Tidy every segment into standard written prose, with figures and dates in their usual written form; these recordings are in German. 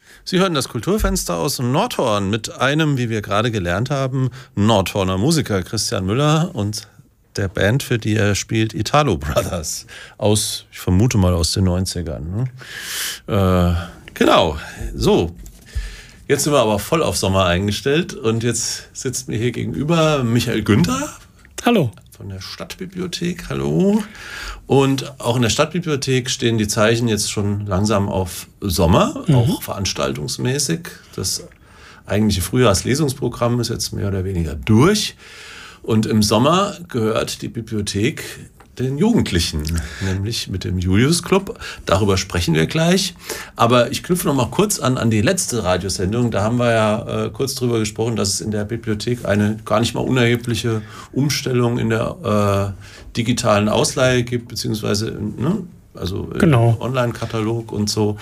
Sie hören das Kulturfenster aus Nordhorn mit einem, wie wir gerade gelernt haben, Nordhorner Musiker Christian Müller und der Band, für die er spielt, Italo Brothers. Ich vermute mal aus den 90ern. Ne? Genau, so. Jetzt sind wir aber voll auf Sommer eingestellt und jetzt sitzt mir hier gegenüber Michael Günther. Hallo. Von der Stadtbibliothek, hallo. Und auch in der Stadtbibliothek stehen die Zeichen jetzt schon langsam auf Sommer, auch veranstaltungsmäßig. Das eigentliche Frühjahrslesungsprogramm ist jetzt mehr oder weniger durch. Und im Sommer gehört die Bibliothek den Jugendlichen, nämlich mit dem Julius Club. Darüber sprechen wir gleich. Aber ich knüpfe noch mal kurz an die letzte Radiosendung. Da haben wir ja kurz drüber gesprochen, dass es in der Bibliothek eine gar nicht mal unerhebliche Umstellung in der digitalen Ausleihe gibt, beziehungsweise genau. Online-Katalog und so.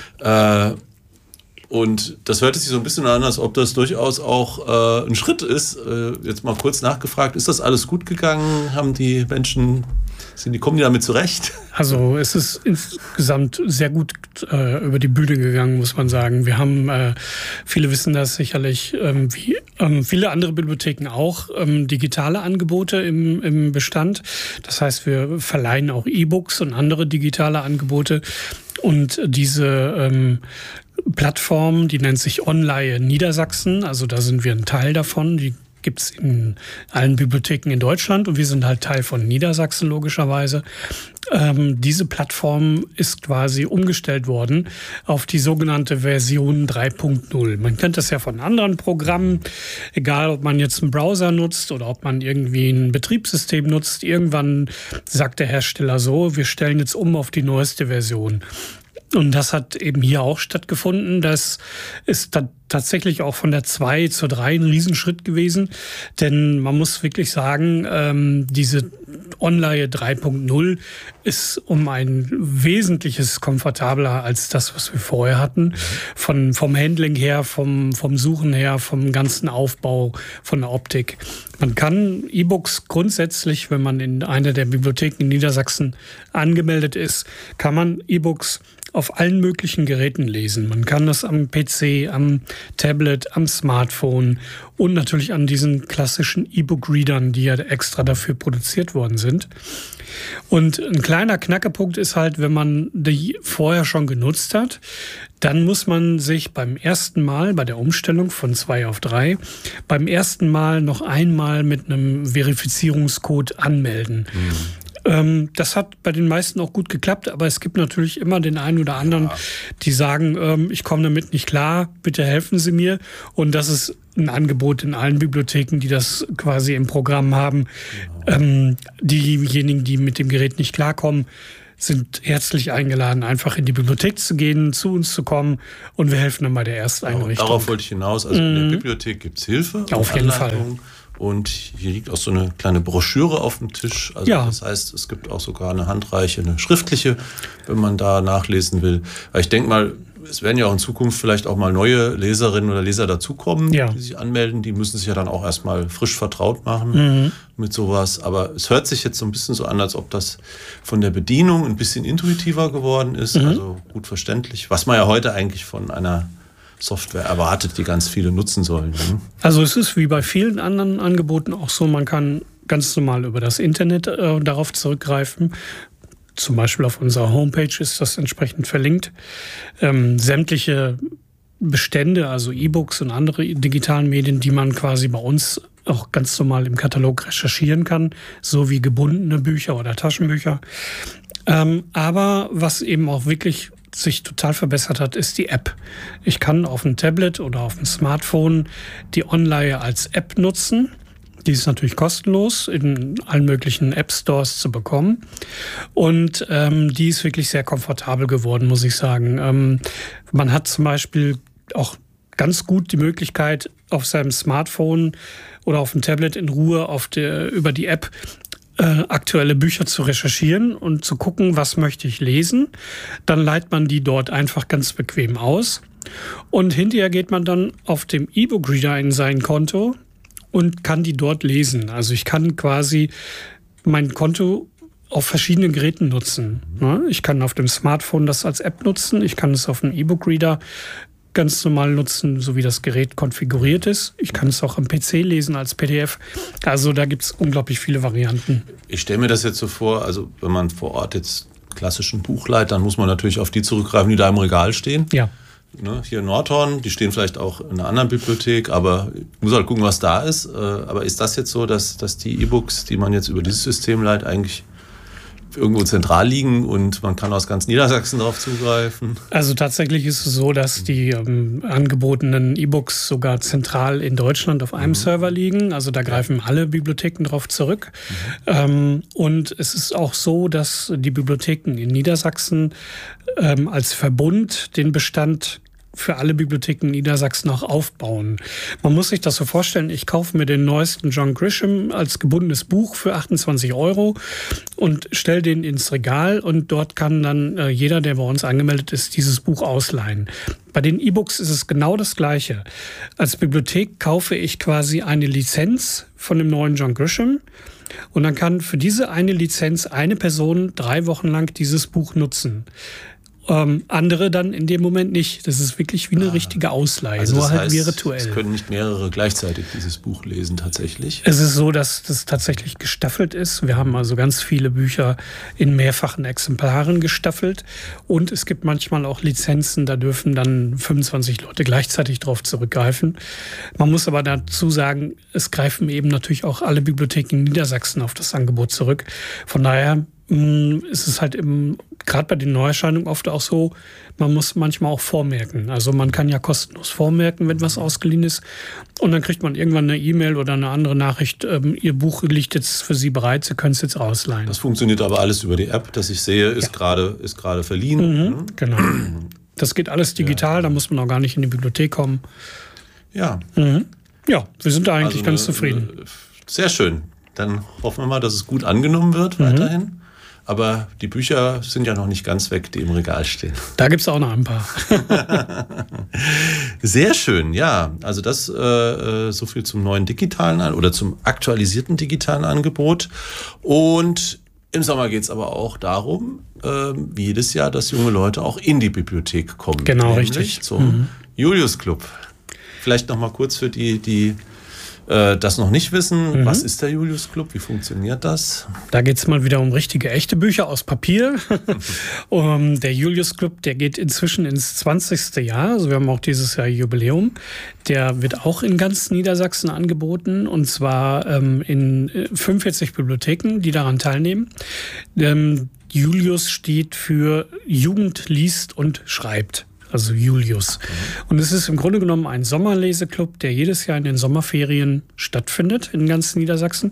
Und das hört sich so ein bisschen an, als ob das durchaus auch ein Schritt ist. Jetzt mal kurz nachgefragt, ist das alles gut gegangen? Haben die Menschen, kommen die damit zurecht? Also es ist insgesamt sehr gut über die Bühne gegangen, muss man sagen. Wir haben, viele wissen das sicherlich, wie viele andere Bibliotheken auch, digitale Angebote im Bestand. Das heißt, wir verleihen auch E-Books und andere digitale Angebote. Und diese Plattform, die nennt sich Onleihe Niedersachsen. Also da sind wir ein Teil davon. Die gibt es in allen Bibliotheken in Deutschland und wir sind halt Teil von Niedersachsen logischerweise. Diese Plattform ist quasi umgestellt worden auf die sogenannte Version 3.0. Man kennt das ja von anderen Programmen, egal ob man jetzt einen Browser nutzt oder ob man irgendwie ein Betriebssystem nutzt. Irgendwann sagt der Hersteller so, wir stellen jetzt um auf die neueste Version. Und das hat eben hier auch stattgefunden. Das ist dann tatsächlich auch von der 2 zur 3 ein Riesenschritt gewesen. Denn man muss wirklich sagen, diese Onleihe 3.0 ist um ein Wesentliches komfortabler als das, was wir vorher hatten. Vom Handling her, vom Suchen her, vom ganzen Aufbau, von der Optik. Man kann E-Books grundsätzlich, wenn man in einer der Bibliotheken in Niedersachsen angemeldet ist, kann man E-Books auf allen möglichen Geräten lesen. Man kann das am PC, am Tablet, am Smartphone und natürlich an diesen klassischen E-Book-Readern, die ja extra dafür produziert worden sind. Und ein kleiner Knackepunkt ist halt, wenn man die vorher schon genutzt hat, dann muss man sich beim ersten Mal, bei der Umstellung von 2 auf 3, beim ersten Mal noch einmal mit einem Verifizierungscode anmelden. Das hat bei den meisten auch gut geklappt, aber es gibt natürlich immer den einen oder anderen, die sagen, ich komme damit nicht klar, bitte helfen Sie mir. Und das ist ein Angebot in allen Bibliotheken, die das quasi im Programm haben. Diejenigen, die mit dem Gerät nicht klarkommen, sind herzlich eingeladen, einfach in die Bibliothek zu gehen, zu uns zu kommen und wir helfen dann bei der Ersteinrichtung. Darauf wollte ich hinaus. Also in der Bibliothek gibt es Hilfe. Auf jeden Fall. Und hier liegt auch so eine kleine Broschüre auf dem Tisch. Also das heißt, es gibt auch sogar eine handreiche, eine schriftliche, wenn man da nachlesen will. Weil ich denke mal, es werden ja auch in Zukunft vielleicht auch mal neue Leserinnen oder Leser dazukommen, die sich anmelden. Die müssen sich ja dann auch erstmal frisch vertraut machen mit sowas. Aber es hört sich jetzt so ein bisschen so an, als ob das von der Bedienung ein bisschen intuitiver geworden ist. Also gut verständlich. Was man ja heute eigentlich von einer Software erwartet, die ganz viele nutzen sollen. Also es ist wie bei vielen anderen Angeboten auch so, man kann ganz normal über das Internet darauf zurückgreifen. Zum Beispiel auf unserer Homepage ist das entsprechend verlinkt. Sämtliche Bestände, also E-Books und andere digitalen Medien, die man quasi bei uns auch ganz normal im Katalog recherchieren kann, so wie gebundene Bücher oder Taschenbücher. Aber was eben auch wirklich sich total verbessert hat, ist die App. Ich kann auf dem Tablet oder auf dem Smartphone die Onleihe als App nutzen. Die ist natürlich kostenlos in allen möglichen App-Stores zu bekommen. Und die ist wirklich sehr komfortabel geworden, muss ich sagen. Man hat zum Beispiel auch ganz gut die Möglichkeit, auf seinem Smartphone oder auf dem Tablet in Ruhe über die App aktuelle Bücher zu recherchieren und zu gucken, was möchte ich lesen. Dann leitet man die dort einfach ganz bequem aus. Und hinterher geht man dann auf dem E-Book-Reader in sein Konto und kann die dort lesen. Also ich kann quasi mein Konto auf verschiedenen Geräten nutzen. Ich kann auf dem Smartphone das als App nutzen, ich kann es auf dem E-Book-Reader ganz normal nutzen, so wie das Gerät konfiguriert ist. Ich kann es auch am PC lesen als PDF. Also da gibt es unglaublich viele Varianten. Ich stelle mir das jetzt so vor, also wenn man vor Ort jetzt klassischen Buch leiht, dann muss man natürlich auf die zurückgreifen, die da im Regal stehen. Ja. Ne, hier in Nordhorn, die stehen vielleicht auch in einer anderen Bibliothek, aber ich muss halt gucken, was da ist. Aber ist das jetzt so, dass die E-Books, die man jetzt über dieses System leiht, eigentlich irgendwo zentral liegen und man kann aus ganz Niedersachsen darauf zugreifen? Also tatsächlich ist es so, dass die angebotenen E-Books sogar zentral in Deutschland auf einem Server liegen. Also da greifen alle Bibliotheken drauf zurück. Und es ist auch so, dass die Bibliotheken in Niedersachsen als Verbund den Bestand für alle Bibliotheken in Niedersachsen auch aufbauen. Man muss sich das so vorstellen, ich kaufe mir den neuesten John Grisham als gebundenes Buch für 28 € und stelle den ins Regal und dort kann dann jeder, der bei uns angemeldet ist, dieses Buch ausleihen. Bei den E-Books ist es genau das Gleiche. Als Bibliothek kaufe ich quasi eine Lizenz von dem neuen John Grisham und dann kann für diese eine Lizenz eine Person 3 Wochen lang dieses Buch nutzen. Andere dann in dem Moment nicht. Das ist wirklich wie eine richtige Ausleihe, also nur halt heißt, virtuell. Es können nicht mehrere gleichzeitig dieses Buch lesen tatsächlich? Es ist so, dass das tatsächlich gestaffelt ist. Wir haben also ganz viele Bücher in mehrfachen Exemplaren gestaffelt. Und es gibt manchmal auch Lizenzen, da dürfen dann 25 Leute gleichzeitig drauf zurückgreifen. Man muss aber dazu sagen, es greifen eben natürlich auch alle Bibliotheken in Niedersachsen auf das Angebot zurück. Von daher ist es halt gerade bei den Neuerscheinungen oft auch so, man muss manchmal auch vormerken. Also man kann ja kostenlos vormerken, wenn was ausgeliehen ist. Und dann kriegt man irgendwann eine E-Mail oder eine andere Nachricht, Ihr Buch liegt jetzt für Sie bereit, Sie können es jetzt ausleihen. Das funktioniert aber alles über die App, dass ich sehe, ist gerade verliehen. Genau. Das geht alles digital, da muss man auch gar nicht in die Bibliothek kommen. Ja. Ja, wir sind da eigentlich ganz zufrieden. Sehr schön. Dann hoffen wir mal, dass es gut angenommen wird weiterhin. Aber die Bücher sind ja noch nicht ganz weg, die im Regal stehen. Da gibt es auch noch ein paar. Sehr schön, ja. Also das so viel zum neuen digitalen oder zum aktualisierten digitalen Angebot. Und im Sommer geht es aber auch darum, wie jedes Jahr, dass junge Leute auch in die Bibliothek kommen. Genau, richtig. Zum Julius Club. Vielleicht noch mal kurz für die das noch nicht wissen, was ist der Julius Club, wie funktioniert das? Da geht es mal wieder um richtige, echte Bücher aus Papier. Der Julius Club, der geht inzwischen ins 20. Jahr, also wir haben auch dieses Jahr Jubiläum. Der wird auch in ganz Niedersachsen angeboten und zwar in 45 Bibliotheken, die daran teilnehmen. Julius steht für Jugend liest und schreibt. Also Julius. Und es ist im Grunde genommen ein Sommerleseklub, der jedes Jahr in den Sommerferien stattfindet in ganz Niedersachsen.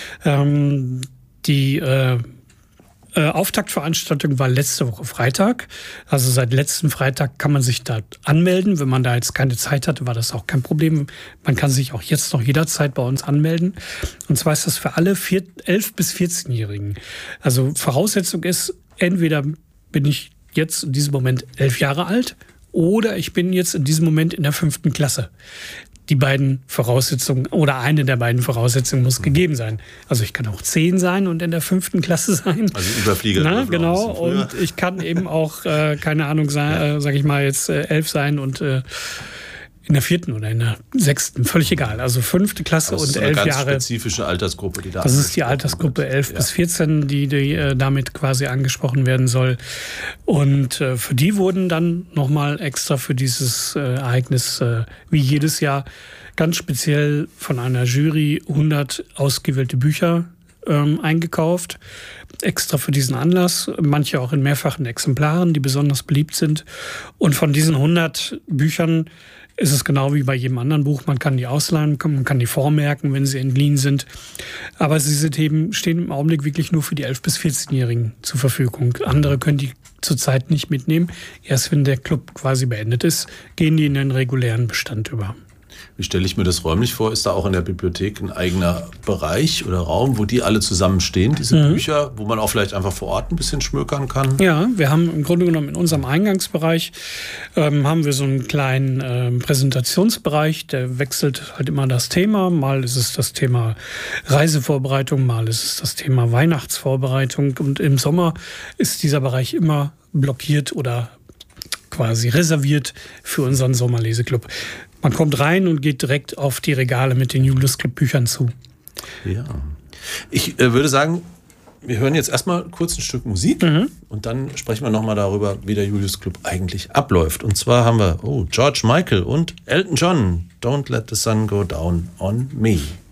Die Auftaktveranstaltung war letzte Woche Freitag. Also seit letzten Freitag kann man sich da anmelden. Wenn man da jetzt keine Zeit hatte, war das auch kein Problem. Man kann sich auch jetzt noch jederzeit bei uns anmelden. Und zwar ist das für alle 11- bis 14-Jährigen. Also Voraussetzung ist, entweder bin ich jetzt in diesem Moment 11 Jahre alt oder ich bin jetzt in diesem Moment in der 5. Klasse. Die beiden Voraussetzungen oder eine der beiden Voraussetzungen muss gegeben sein. Also ich kann auch 10 sein und in der 5. Klasse sein. Also Überflieger. Na, genau. Und ich kann eben auch, keine Ahnung, sage ich mal jetzt 11 sein und in der 4. oder in der 6. Völlig egal. Also 5. Klasse und 11 Jahre. Das ist eine ganz spezifische Altersgruppe, die da Das ist die Altersgruppe 11 bis 14, die damit quasi angesprochen werden soll. Und für die wurden dann nochmal extra für dieses Ereignis, wie jedes Jahr, ganz speziell von einer Jury 100 ausgewählte Bücher eingekauft. Extra für diesen Anlass. Manche auch in mehrfachen Exemplaren, die besonders beliebt sind. Und von diesen 100 Büchern ist es genau wie bei jedem anderen Buch. Man kann die ausleihen, man kann die vormerken, wenn sie entliehen sind. Aber sie stehen im Augenblick wirklich nur für die 11- bis 14-Jährigen zur Verfügung. Andere können die zurzeit nicht mitnehmen. Erst wenn der Club quasi beendet ist, gehen die in den regulären Bestand über. Wie stelle ich mir das räumlich vor? Ist da auch in der Bibliothek ein eigener Bereich oder Raum, wo die alle zusammenstehen, diese Bücher, wo man auch vielleicht einfach vor Ort ein bisschen schmökern kann? Ja, wir haben im Grunde genommen in unserem Eingangsbereich haben wir so einen kleinen Präsentationsbereich, der wechselt halt immer das Thema. Mal ist es das Thema Reisevorbereitung, mal ist es das Thema Weihnachtsvorbereitung und im Sommer ist dieser Bereich immer blockiert oder quasi reserviert für unseren Sommerleseklub. Man kommt rein und geht direkt auf die Regale mit den Julius Club Büchern zu. Ja. Ich würde sagen, wir hören jetzt erstmal kurz ein Stück Musik und dann sprechen wir nochmal darüber, wie der Julius Club eigentlich abläuft. Und zwar haben wir George Michael und Elton John, Don't Let the Sun Go Down on Me.